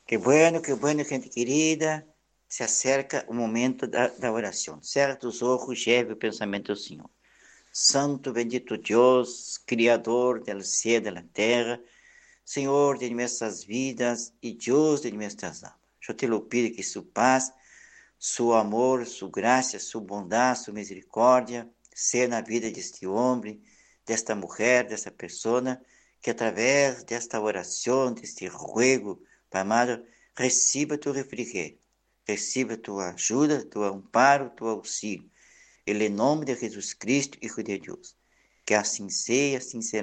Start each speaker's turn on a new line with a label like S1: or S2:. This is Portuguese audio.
S1: Que bueno, gente querida. Se acerca o momento da oração. Cerra os olhos, leve o pensamento ao Senhor. Santo, bendito Deus, Criador del céu e da terra, Senhor de nuestras vidas e Deus de nuestras almas. Eu te lo pido que sua paz, seu amor, sua graça, sua bondade, sua misericórdia, seja na vida deste homem, desta mulher, desta pessoa, que através desta oração, deste ruego, Pai amado, receba tu refrigério, receba tua ajuda, tu amparo, tu auxílio. Em nome de Jesus Cristo, Hijo de Deus. Que assim seja, assim será.